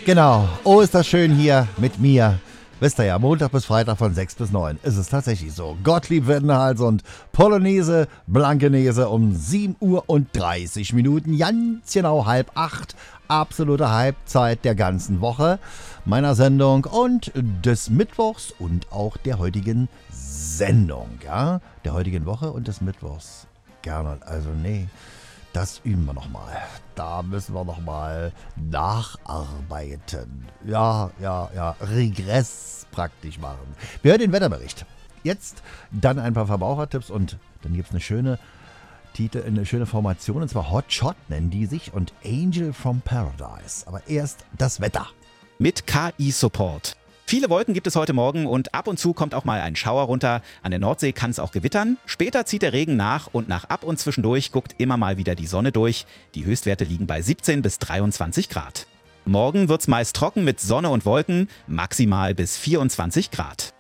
Genau. Oh, ist das schön hier mit mir. Wisst ihr ja, Montag bis Freitag von 6 bis 9 ist es tatsächlich so. Gottlieb Wendehals und Polonaise Blankenese um 7:30 Minuten. Ganz genau 7:30. Absolute Halbzeit der ganzen Woche meiner Sendung und des Mittwochs und auch der heutigen Sendung. Ja? Der heutigen Woche und des Mittwochs. Gerne. Also nee. Das üben wir nochmal. Da müssen wir nochmal nacharbeiten. Ja. Regress praktisch machen. Wir hören den Wetterbericht. Jetzt dann ein paar Verbrauchertipps und dann gibt es eine schöne Formation. Und zwar Hot Shot nennen die sich und Angel from Paradise. Aber erst das Wetter. Mit KI-Support. Viele Wolken gibt es heute Morgen und ab und zu kommt auch mal ein Schauer runter. An der Nordsee kann es auch gewittern. Später zieht der Regen nach und nach ab und zwischendurch guckt immer mal wieder die Sonne durch. Die Höchstwerte liegen bei 17 bis 23 Grad. Morgen wird es meist trocken mit Sonne und Wolken, maximal bis 24 Grad.